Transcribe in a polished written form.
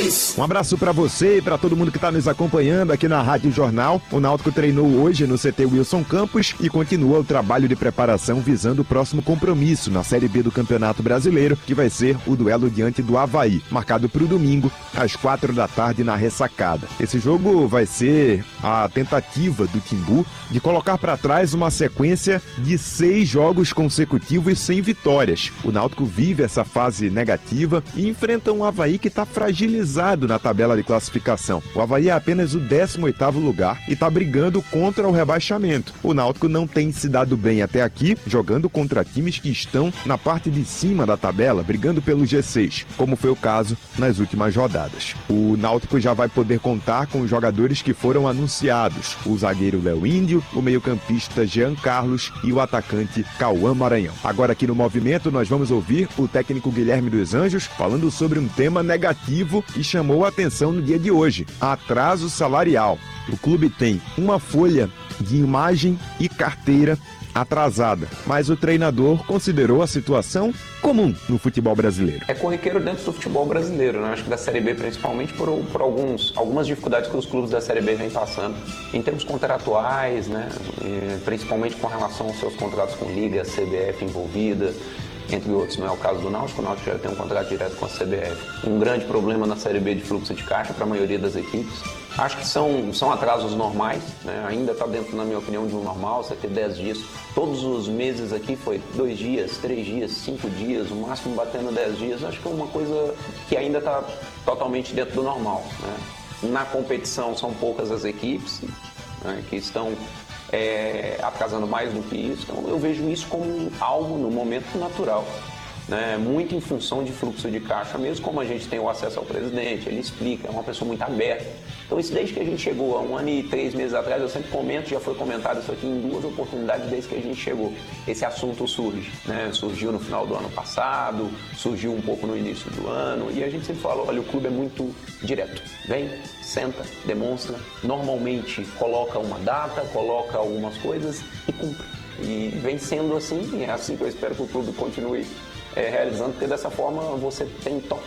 Luiz. Um abraço para você e para todo mundo que está nos acompanhando aqui na Rádio Jornal. O Náutico treinou hoje no CT Wilson Campos e continua o trabalho de preparação visando o próximo compromisso na Série B do Campeonato Brasileiro, que vai ser o duelo diante do Avaí, marcado para o domingo, às 4 da tarde na Ressacada. Esse jogo vai ser a tentativa do Timbu de colocar para trás uma sequência de 6 jogos consecutivos sem vitórias. O Náutico vive essa fase negativa e enfrenta um Avaí que está fragilizado na tabela de classificação. O Avaí é apenas o 18º lugar e está brigando contra o rebaixamento. O Náutico não tem se dado bem até aqui, jogando contra times que estão na parte de cima da tabela, brigando pelo G6, como foi o caso nas últimas rodadas. O Náutico já vai poder contar com os jogadores que foram anunciados: o zagueiro Léo Índio, o meio-campista Jean Carlos e o atacante Cauã Maranhão. Agora aqui no Movimento nós vamos ouvir o técnico Guilherme dos Anjos falando sobre um tema negativo que chamou a atenção no dia de hoje: atraso salarial. O clube tem uma folha de imagem e carteira atrasada, mas o treinador considerou a situação comum no futebol brasileiro. É corriqueiro dentro do futebol brasileiro, né? Acho que da Série B principalmente por algumas dificuldades que os clubes da Série B vêm passando em termos contratuais, né? Principalmente com relação aos seus contratos com Liga, CBF envolvida, entre outros. Não é o caso do Náutico. O Náutico já tem um contrato direto com a CBF. Um grande problema na Série B de fluxo de caixa para a maioria das equipes. Acho que são atrasos normais, né? Ainda está dentro, na minha opinião, de um normal. Você ter 10 dias. Todos os meses aqui foi 2 dias, 3 dias, 5 dias, o máximo batendo 10 dias. Acho que é uma coisa que ainda está totalmente dentro do normal, né? Na competição são poucas as equipes, né, que estão atrasando mais do que isso. Então eu vejo isso como algo no momento natural, né? Muito em função de fluxo de caixa, mesmo como a gente tem o acesso ao presidente, ele explica, é uma pessoa muito aberta. Então isso desde que a gente chegou, há 1 ano e 3 meses atrás, eu sempre comento, já foi comentado isso aqui em 2 oportunidades desde que a gente chegou. Esse assunto surge, né? Surgiu no final do ano passado, surgiu um pouco no início do ano, e a gente sempre fala: olha, o clube é muito direto. Vem, senta, demonstra, normalmente coloca uma data, coloca algumas coisas e cumpre. E vem sendo assim, e é assim que eu espero que o clube continue realizando, porque dessa forma você tem total